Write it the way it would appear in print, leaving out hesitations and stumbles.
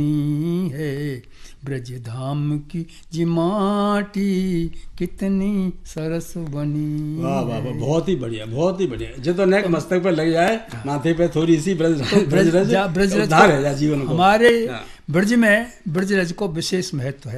है ब्रज धाम की जी माटी कितनी सरस बनी। वाह वाह वाह, बहुत ही बढ़िया, बहुत ही बढ़िया। जो तो नेक मस्तक पर लग जाए, माथे पे थोड़ी सी ब्रजरज ब्रजरज उद्धार है जीवन को। हमारे ब्रज में ब्रजरज को विशेष महत्व है।